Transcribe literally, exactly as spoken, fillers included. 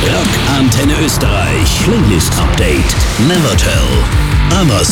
Rock Antenne Österreich. Playlist Update. Never Tell. Aber